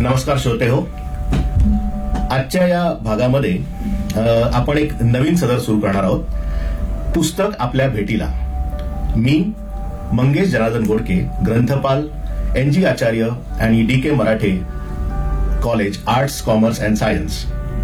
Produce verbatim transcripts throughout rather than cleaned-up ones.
नमस्कार श्रोते हो. आजच्या या भागामध्ये आपण एक नवीन सदर सुरू करणार आहोत. पुस्तक आपल्या भेटीला. मी मंगेश जनार्दन गोडके, ग्रंथपाल, एन जी आचार्य आणि D K Marathe college, arts, commerce and science.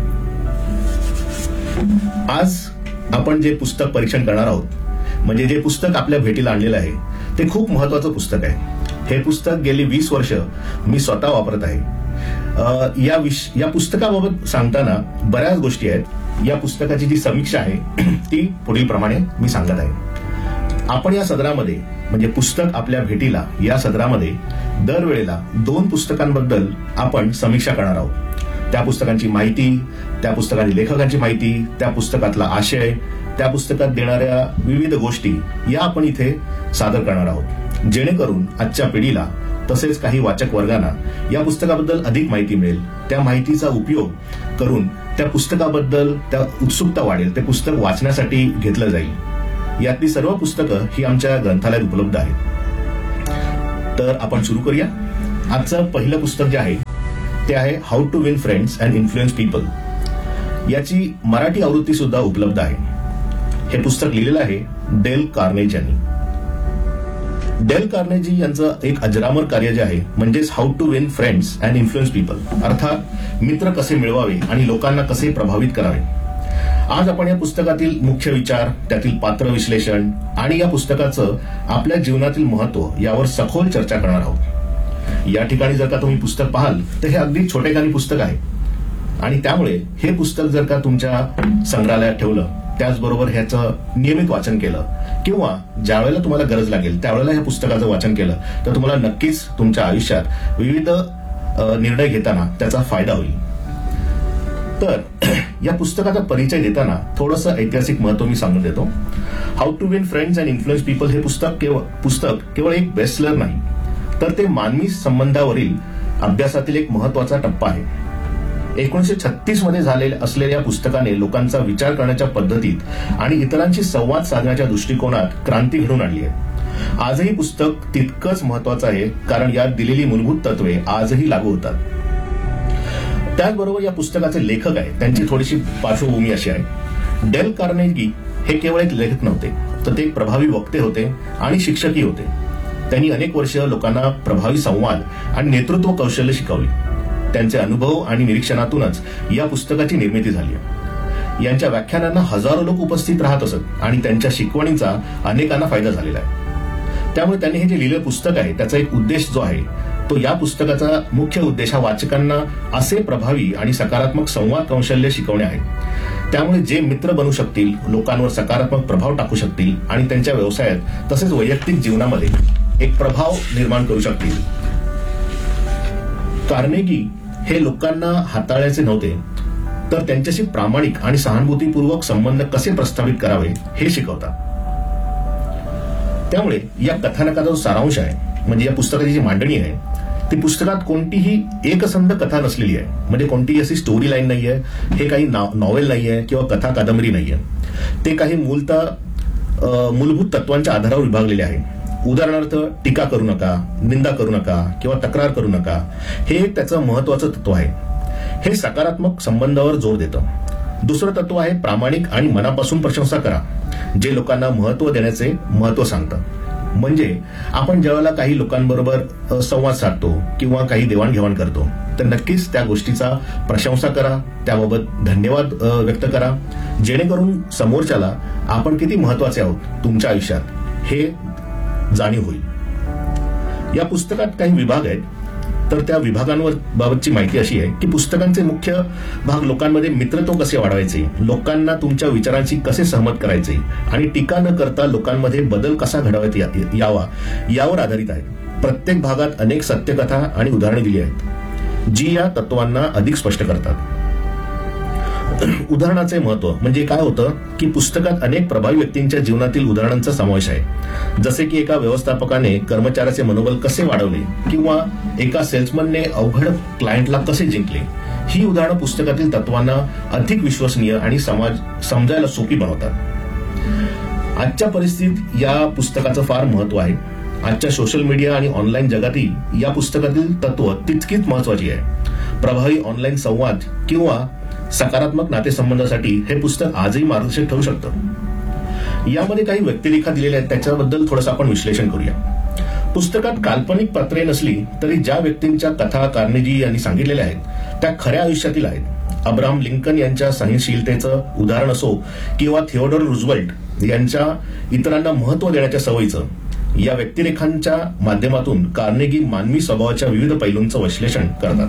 आज आपण जे पुस्तक परीक्षण करणार आहोत, म्हणजे जे पुस्तक आपल्या भेटीला आणलेलं आहे, ते खूप महत्वाचं पुस्तक आहे. हे पुस्तक गेली वीस वर्ष मी स्वतः वापरत आहे. या या पुस्तकाबाबत सांगताना बऱ्याच गोष्टी आहेत. या पुस्तकाची जी समीक्षा आहे ती पुढील प्रमाणे मी सांगत आहे. आपण या सदरामध्ये, म्हणजे पुस्तक आपल्या भेटीला या सदरामध्ये दरवेळेला दोन पुस्तकांबद्दल आपण समीक्षा करणार आहोत. त्या पुस्तकांची माहिती, त्या पुस्तकांची लेखकांची माहिती, त्या पुस्तकातला आशय, त्या पुस्तकात देणाऱ्या विविध गोष्टी या आपण इथे सादर करणार आहोत, जेणेकरून आजच्या पिढीला तसेच काही वाचक वर्गांना या पुस्तकाबद्दल अधिक माहिती मिळेल. त्या माहितीचा उपयोग करून त्या पुस्तकाबद्दल त्या उत्सुकता वाढेल, ते पुस्तक वाचण्यासाठी घेतलं जाईल. यातली सर्व पुस्तकं ही आमच्या ग्रंथालयात उपलब्ध आहेत. तर आपण सुरू करूया. आजचं पहिलं पुस्तक जे आहे ते आहे how to win friends and influence people. याची मराठी आवृत्ती सुद्धा उपलब्ध आहे. हे पुस्तक लिहिलेलं आहे डेल कार्नेजी यांनी. डेल कार्नेजी यांचं एक अजरामर कार्य जे आहे, म्हणजेच how to win friends and influence people, अर्थात मित्र कसे मिळवावे आणि लोकांना कसे प्रभावित करावे. आज आपण या पुस्तकातील मुख्य विचार, त्यातील पात्र विश्लेषण आणि या पुस्तकाचं आपल्या जीवनातील महत्व यावर सखोल चर्चा करणार आहोत. या ठिकाणी जर का तुम्ही पुस्तक पाहाल तर हे अगदी छोटेखानी पुस्तक आहे आणि त्यामुळे हे पुस्तक जर का तुमच्या संग्रहालयात ठेवलं, त्याचबरोबर ह्याचं नियमित वाचन केलं किंवा ज्या वेळेला तुम्हाला गरज लागेल त्यावेळेला ह्या पुस्तकाचं वाचन केलं तर तुम्हाला नक्कीच तुमच्या आयुष्यात विविध निर्णय घेताना त्याचा फायदा होईल. तर या पुस्तकाचा परिचय देताना थोडंसं ऐतिहासिक महत्व मी सांगून देतो. How to win friends and influence people हे पुस्तक केवळ पुस्तक केवळ एक बेस्टसेलर नाही, तर ते मानवी संबंधावरील अभ्यासातील एक महत्वाचा टप्पा आहे. एकोणीसशे छत्तीस मध्ये झालेल्या असलेल्या पुस्तकाने लोकांचा विचार करण्याच्या पद्धतीत आणि इतरांशी संवाद साधण्याच्या दृष्टिकोनात क्रांती घडवून आणली आहे. आजही पुस्तक तितकंच महत्वाचं आहे, कारण यात दिलेली मूलभूत तत्वे आजही लागू होतात. त्याचबरोबर या पुस्तकाचे लेखक आहेत, त्यांची थोडीशी पार्श्वभूमी अशी आहे. डेल कार्नेगी हे केवळ एक लेखक नव्हते, तर ते एक प्रभावी वक्ते होते आणि शिक्षकही होते. त्यांनी अनेक वर्ष लोकांना प्रभावी संवाद आणि नेतृत्व कौशल्य शिकवली. त्यांचे अनुभव आणि निरीक्षणातूनच या पुस्तकाची निर्मिती झाली. यांच्या व्याख्यानांना हजारो लोक उपस्थित राहत असत आणि त्यांच्या शिकवणीचा अनेकांना फायदा झालेला आहे. त्यामुळे त्यांनी हे जे लिहिलेलं पुस्तक आहे त्याचा एक उद्देश जो आहे तो, या पुस्तकाचा मुख्य उद्देश हा वाचकांना असे प्रभावी आणि सकारात्मक संवाद कौशल्य शिकवणे आहे. त्यामुळे जे मित्र बनू शकतील, लोकांवर सकारात्मक प्रभाव टाकू शकतील आणि त्यांच्या व्यवसायात तसेच वैयक्तिक जीवनामध्ये एक प्रभाव निर्माण करू शकतील. कार्नेगी हे लोकांना हाताळायचे नव्हते, तर त्यांच्याशी प्रामाणिक आणि सहानुभूतीपूर्वक संबंध कसे प्रस्थापित करावे हे शिकवतात. त्यामुळे या कथानकाचा जो सारांश आहे, म्हणजे या पुस्तकाची जी मांडणी आहे, ती पुस्तकात कोणतीही एकसंध कथा नसलेली आहे. म्हणजे कोणतीही अशी स्टोरी लाईन नाहीये, हे काही नॉवेल नाहीये किंवा कथा कादंबरी नाहीये. ते काही मूलतः मूलभूत तत्वांच्या आधारावर विभागलेले आहे. उदाहरणार्थ, टीका करू नका, निंदा करू नका किंवा तक्रार करू नका, हे एक त्याचं महत्वाचं तत्व आहे. हे सकारात्मक संबंधावर जोर देतं. दुसरं तत्व आहे प्रामाणिक आणि मनापासून प्रशंसा करा, जे लोकांना महत्व देण्याचे महत्व सांगतं. म्हणजे आपण ज्यावेळेला काही लोकांबरोबर संवाद साधतो किंवा काही देवाणघेवाण करतो, तर नक्कीच त्या गोष्टीचा प्रशंसा करा, त्याबाबत धन्यवाद व्यक्त करा, जेणेकरून समोरच्याला आपण किती महत्वाचे आहोत तुमच्या आयुष्यात हे जाणीव होईल. या पुस्तकात काही विभाग आहेत, तर त्या विभागांवर बाबतची माहिती अशी आहे की पुस्तकांचे मुख्य भाग लोकांमध्ये मित्रत्व कसे वाढवायचे, लोकांना तुमच्या विचारांशी कसे सहमत करायचे आणि टीका न करता लोकांमध्ये बदल कसा घडवता यावा यावर आधारित आहे. प्रत्येक भागात अनेक सत्यकथा आणि उदाहरणे दिली आहेत, जी या तत्वांना अधिक स्पष्ट करतात. उदाहरणाचे महत्व म्हणजे काय होतं की पुस्तकात अनेक प्रभावी व्यक्तींच्या जीवनातील उदाहरणांचा समावेश आहे. जसे की एका व्यवस्थापकाने कर्मचाऱ्याचे मनोबल कसे वाढवले किंवा एका सेल्समनने अवघड क्लायंटला कसे जिंकले. ही उदाहरणं पुस्तकातील तत्वांना अधिक विश्वसनीय आणि समाज समजायला सोपी बनवतात. आजच्या परिस्थितीत या पुस्तकाचं फार महत्व आहे. आजच्या सोशल मीडिया आणि ऑनलाईन जगातही या पुस्तकातील तत्व तितकीच महत्वाची आहे. प्रभावी ऑनलाईन संवाद किंवा सकारात्मक नातेसंबंधासाठी हे पुस्तक आजही मार्गदर्शक ठरू शकतं. यामध्ये काही व्यक्तिरेखा दिलेल्या आहेत, त्याच्याबद्दल थोडंसं आपण विश्लेषण करूया. पुस्तकात काल्पनिक पात्रे नसली तरी ज्या व्यक्तींच्या कथा कार्नेगी यांनी सांगितलेल्या आहेत त्या खऱ्या आयुष्यातील आहेत. अब्राहम लिंकन यांच्या सहनशीलतेचं उदाहरण असो किंवा थिओडोर रूझवेल्ट यांच्या इतरांना महत्व देण्याच्या सवयीचं, या व्यक्तिरेखांच्या माध्यमातून कार्नेगी मानवी स्वभावाच्या विविध पैलूंचं विश्लेषण करतात.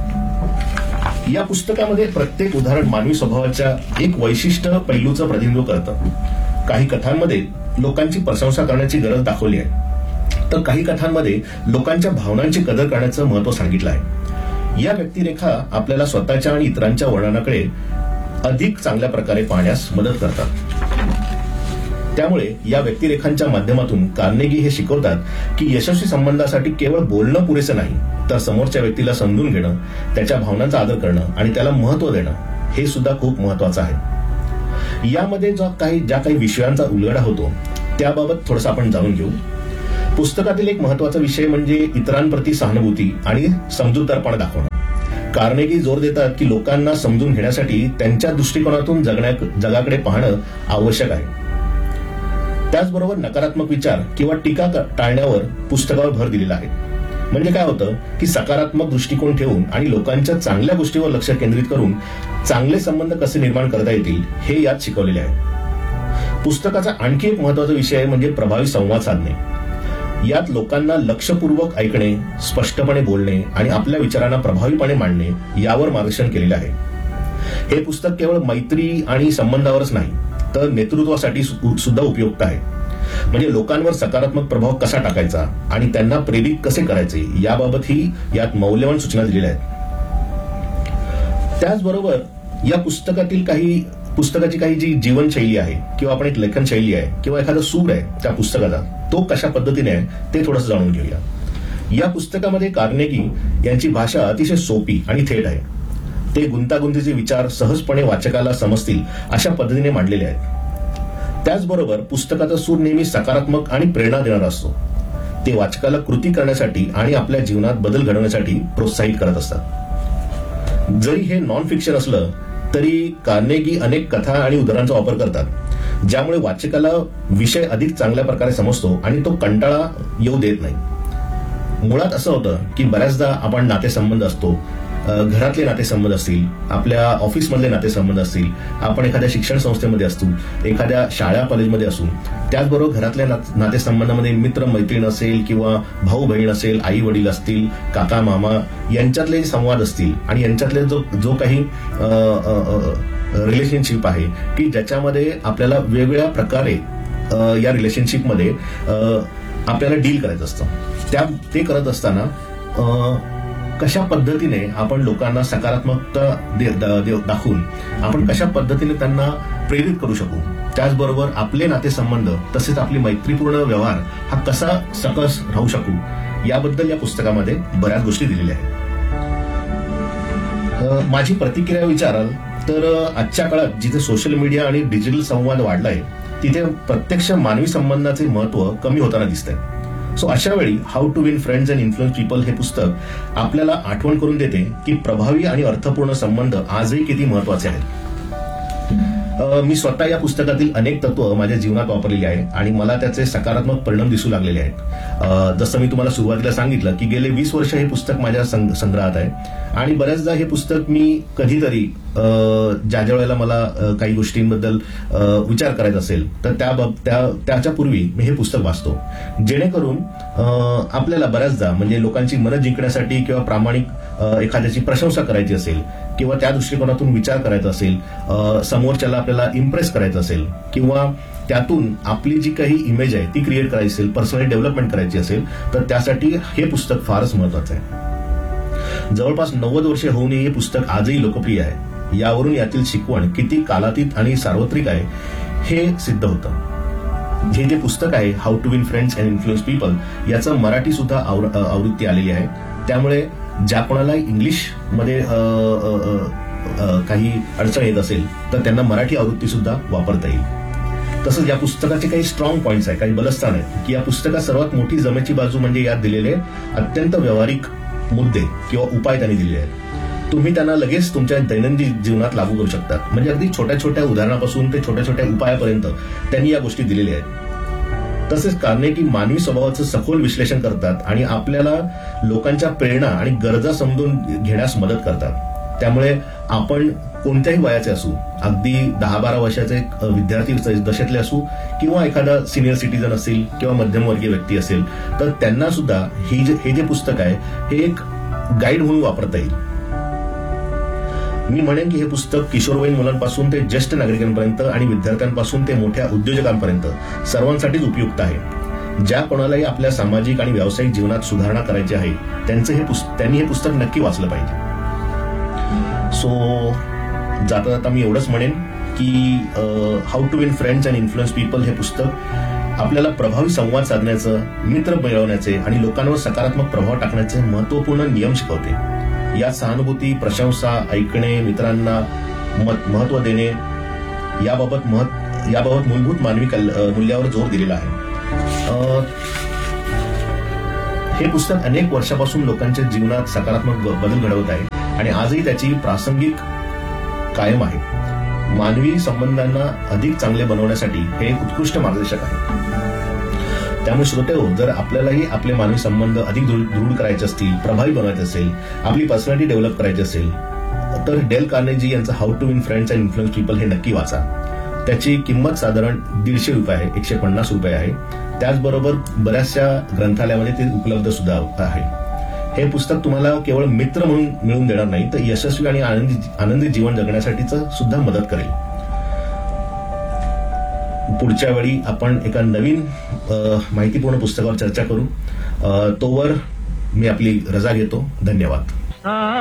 या पुस्तकामध्ये प्रत्येक उदाहरण मानवी स्वभावाच्या एक वैशिष्ट्य पैलूचं प्रतिनिधित्व करतं. काही कथांमध्ये लोकांची प्रशंसा करण्याची गरज दाखवली आहे, तर काही कथांमध्ये लोकांच्या भावनांची कदर करण्याचं महत्व सांगितलं आहे. या व्यक्तिरेखा आपल्याला स्वतःच्या आणि इतरांच्या वर्णनाकडे अधिक चांगल्या प्रकारे पाहण्यास मदत करतात. त्यामुळे या व्यक्तिरेखांच्या माध्यमातून कार्नेगी हे शिकवतात की यशस्वी संबंधासाठी केवळ बोलणं पुरेसं नाही, तर समोरच्या व्यक्तीला समजून घेणं, त्याच्या भावनांचा आदर करणं आणि त्याला महत्व देणं हे सुद्धा खूप महत्वाचं आहे. यामध्ये ज्या काही ज्या काही विषयांचा उलगडा होतो त्याबाबत थोडंसं आपण जाणून घेऊ. पुस्तकातील एक महत्वाचा विषय म्हणजे इतरांप्रती सहानुभूती आणि समजूतदारपणा दाखवणं. कार्नेगी जोर देतात की लोकांना समजून घेण्यासाठी त्यांच्या दृष्टिकोनातून जगण्या जगाकडे पाहणं आवश्यक आहे. त्याचबरोबर नकारात्मक विचार किंवा टीका टाळण्यावर पुस्तकावर भर दिलेला आहे. म्हणजे काय होतं की सकारात्मक दृष्टिकोन ठेवून आणि लोकांच्या चांगल्या गोष्टीवर लक्ष केंद्रित करून चांगले संबंध कसे निर्माण करता येतील हे यात शिकवलेले आहे. पुस्तकाचा आणखी एक महत्वाचा विषय आहे म्हणजे प्रभावी संवाद साधणे. यात लोकांना लक्षपूर्वक ऐकणे, स्पष्टपणे बोलणे आणि आपल्या विचारांना प्रभावीपणे मांडणे यावर मार्गदर्शन केलेले आहे. हे पुस्तक केवळ मैत्री आणि संबंधावरच नाही तर नेतृत्वासाठी सुद्धा उपयुक्त आहे. म्हणजे लोकांवर सकारात्मक प्रभाव कसा टाकायचा आणि त्यांना प्रेरित कसे करायचे याबाबतही यात मौल्यवान सूचना दिलेल्या आहेत. त्याचबरोबर या पुस्तकातील काही पुस्तकाची काही जी जीवनशैली आहे किंवा आपण एक लेखनशैली आहे किंवा एखादा सूर आहे त्या पुस्तकाचा, तो कशा पद्धतीने आहे ते थोडंसं जाणून घेऊया. या पुस्तकामध्ये कार्नेगी यांची भाषा अतिशय सोपी आणि थेट आहे. ते गुंतागुंतीचे विचार सहजपणे वाचकाला समजतील अशा पद्धतीने मांडलेले आहेत. त्याचबरोबर पुस्तकाचा सूर नेहमी सकारात्मक आणि प्रेरणा देणारा असतो. ते वाचकाला कृती करण्यासाठी आणि आपल्या जीवनात बदल घडवण्यासाठी प्रोत्साहित करत असतात. जरी हे नॉन फिक्शन असलं तरी कार्नेगी अनेक कथा आणि उदाहरणांचा वापर करतात ज्यामुळे वाचकाला विषय अधिक चांगल्या प्रकारे समजतो आणि तो कंटाळा येऊ देत नाही. मुळात असं होतं की बऱ्याचदा आपण नातेसंबंध असतो, घरातले नातेसंबंध असतील, आपल्या ऑफिसमधले नातेसंबंध असतील, आपण एखाद्या शिक्षण संस्थेमध्ये असू, एखाद्या शाळा कॉलेजमध्ये असू, त्याचबरोबर घरातल्या नातेसंबंधामध्ये मित्र मैत्रीण असेल किंवा भाऊ बहीण असेल, आई वडील असतील, काका मामा यांच्यातले संवाद असतील आणि यांच्यातले जो जो काही रिलेशनशिप आहे की ज्याच्यामध्ये आपल्याला वेगवेगळ्या प्रकारे या रिलेशनशिपमध्ये आपल्याला डील करायचं असतं. त्या ते करत असताना कशा पद्धतीने आपण लोकांना सकारात्मकता दाखवून आपण कशा पद्धतीने त्यांना प्रेरित करू शकू, त्याचबरोबर आपले नातेसंबंध तसेच आपली मैत्रीपूर्ण व्यवहार हा कसा सकस राहू शकू याबद्दल या पुस्तकामध्ये बऱ्याच गोष्टी दिलेल्या आहेत. माझी प्रतिक्रिया विचाराल तर आजच्या काळात जिथे सोशल मीडिया आणि डिजिटल संवाद वाढलाय तिथे प्रत्यक्ष मानवी संबंधाचे महत्व कमी होताना दिसतंय. सो अशा वेळी how to win friends and influence people हे पुस्तक आपल्याला आठवण करून देते की प्रभावी आणि अर्थपूर्ण संबंध आजही किती महत्वाचे आहेत. मी स्वतः या पुस्तकातील अनेक तत्व माझ्या जीवनात वापरलेली आहे आणि मला त्याचे सकारात्मक परिणाम दिसू लागलेले आहेत. जसं मी तुम्हाला सुरुवातीला सांगितलं की गेले वीस वर्ष हे पुस्तक माझ्या संग्रहात आहे आणि बऱ्याचदा हे पुस्तक मी कधीतरी ज्या ज्या वेळेला मला काही गोष्टींबद्दल विचार करायचा असेल तर त्या त्याच्या पूर्वी मी हे पुस्तक वाचतो, जेणेकरून आपल्याला बऱ्याचदा म्हणजे लोकांची मनं जिंकण्यासाठी किंवा प्रामाणिक एखाद्याची प्रशंसा करायची असेल किंवा त्या दृष्टिकोनातून विचार करायचा असेल, समोरच्याला आपल्याला इम्प्रेस करायचं असेल किंवा त्यातून आपली जी काही इमेज आहे ती क्रिएट करायची असेल, पर्सनली डेव्हलपमेंट करायची असेल तर त्यासाठी हे पुस्तक फारच महत्वाचं आहे. जवळपास नव्वद वर्षे होऊनही हे पुस्तक आजही लोकप्रिय आहे. यावरून यातील शिकवण किती कालातीत आणि सार्वत्रिक आहे हे सिद्ध होतं. हे जे पुस्तक आहे how to win friends and influence people याचं मराठी सुद्धा आवृत्ती आलेली आहे. त्यामुळे ज्या कोणाला इंग्लिश मध्ये काही अडचण येत असेल तर त्यांना मराठी आवृत्ती सुद्धा वापरता येईल. तसंच या पुस्तकाचे काही स्ट्रॉंग पॉइंट्स आहेत, काही बलस्थान आहेत की या पुस्तकात सर्वात मोठी जमेची बाजू म्हणजे यात दिलेले अत्यंत व्यावहारिक मुद्दे किंवा उपाय त्यांनी दिलेले आहेत. तुम्ही त्यांना लगेच तुमच्या दैनंदिन जीवनात लागू करू शकता. म्हणजे अगदी छोट्या छोट्या उदाहरणापासून ते छोट्या छोट्या उपायापर्यंत त्यांनी या गोष्टी दिलेल्या आहेत. तसेच कार्नेगी मानवी स्वभावाचं सखोल विश्लेषण करतात आणि आपल्याला लोकांच्या प्रेरणा आणि गरजा समजून घेण्यास मदत करतात. त्यामुळे आपण कोणत्याही वयाचे असू, अगदी दहा बारा वर्षाचे विद्यार्थी दशेतले असू किंवा एखादा सिनियर सिटीजन असेल किंवा मध्यमवर्गीय व्यक्ती असेल, तर त्यांना सुद्धा हे जे हे जे पुस्तक आहे हे एक गाईड म्हणून वापरता येईल. मी म्हणेन की हे पुस्तक किशोरवयीन मुलांपासून ते ज्येष्ठ नागरिकांपर्यंत आणि विद्यार्थ्यांपासून ते मोठ्या उद्योजकांपर्यंत सर्वांसाठीच उपयुक्त आहे. ज्या कोणालाही आपल्या सामाजिक आणि व्यावसायिक जीवनात सुधारणा करायची आहे त्यांचं हे त्यांनी हे पुस्तक नक्की वाचलं पाहिजे. सो जाता जाता मी एवढंच म्हणेन की how to win friends and influence people हे पुस्तक आपल्याला प्रभावी संवाद साधण्याचं, मित्र मिळवण्याचे आणि लोकांवर सकारात्मक प्रभाव टाकण्याचे महत्वपूर्ण नियम शिकवते. यात सहानुभूती, प्रशंसा, ऐकणे, मित्रांना महत्व देणे याबाबत महत् याबाबत मूलभूत मानवी मूल्यावर जोर दिलेला आहे. हे पुस्तक अनेक वर्षापासून लोकांच्या जीवनात सकारात्मक बदल घडवत आहे आणि आजही त्याची प्रासंगिक कायम आहे. मानवी संबंधांना अधिक चांगले बनवण्यासाठी हे एक उत्कृष्ट मार्गदर्शक आहे. त्यामुळे श्रोतेहो, जर आपल्यालाही आपले मानवी संबंध अधिक दृढ करायचे असतील, प्रभावी बनवायचे असेल, आपली पर्सनॅलिटी डेव्हलप करायची असेल, तर डेल कार्नेगी यांचं how to win friends and influence people हे नक्की वाचा. त्याची किंमत साधारण दीडशे रुपये आहे, एकशे पन्नास रुपये आहे. त्याचबरोबर बऱ्याचशा ग्रंथालयामध्ये ते उपलब्ध सुद्धा आहे. हे पुस्तक तुम्हाला केवळ मित्र म्हणून मिळवून देणार नाही, तर यशस्वी आणि आनंदी आनंदी जीवन जगण्यासाठीच सुद्धा मदत करेल. पुढच्या वेळी आपण एका नवीन माहितीपूर्ण पुस्तकावर चर्चा करू. तोवर मी आपली रजा घेतो. धन्यवाद.